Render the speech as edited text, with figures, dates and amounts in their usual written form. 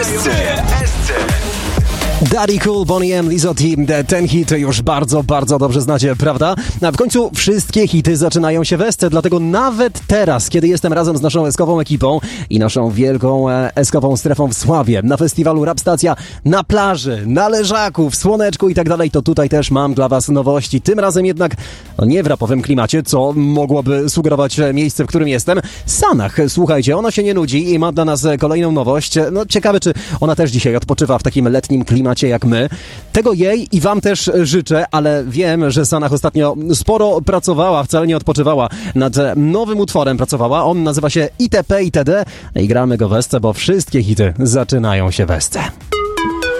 Daddy Cool, Bonnie M, Lizzo T, ten hit już bardzo, bardzo dobrze znacie, prawda? A w końcu wszystkie hity zaczynają się w Esce, dlatego nawet teraz, kiedy jestem razem z naszą eskową ekipą i naszą wielką eskową strefą w Sławie, na festiwalu Rap Stacja, na plaży, na leżaku, w słoneczku i tak dalej, to tutaj też mam dla was nowości. Tym razem jednak nie w rapowym klimacie, co mogłoby sugerować miejsce, w którym jestem. Sanach, słuchajcie, ona się nie nudzi i ma dla nas kolejną nowość. No ciekawe, czy ona też dzisiaj odpoczywa w takim letnim klimacie jak my. Tego jej i wam też życzę, ale wiem, że Sanach ostatnio sporo pracowała, wcale nie odpoczywała. Nad nowym utworem pracowała. On nazywa się ITP itd. I gramy go w Esce, bo wszystkie hity zaczynają się w Esce.